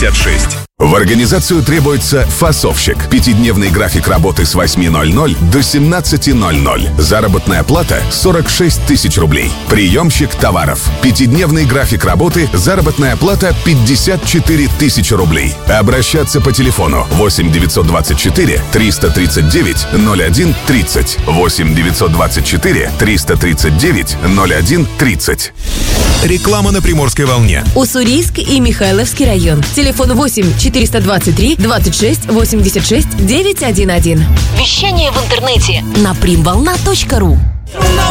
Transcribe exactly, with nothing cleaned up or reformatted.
шестьдесят шесть. В организацию требуется фасовщик. Пятидневный график работы с восьми ноль-ноль до семнадцати ноль-ноль. Заработная плата сорок шесть тысяч рублей. Приемщик товаров. Пятидневный график работы, заработная плата пятьдесят четыре тысячи рублей. Обращаться по телефону восемь девятьсот двадцать четыре триста тридцать девять ноль один тридцать. восемь девятьсот двадцать четыре триста тридцать девять ноль один тридцать. Реклама на Приморской волне. Уссурийск и Михайловский район. Телефон восемь четыреста двадцать три двадцать шесть восемьдесят шесть девятьсот одиннадцать. Вещание в интернете на примволна точка ру.